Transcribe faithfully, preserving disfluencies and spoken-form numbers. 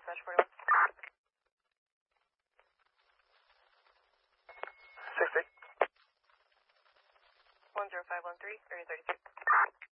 dispatch forty-one. sixty. one zero five one three, area thirty-two.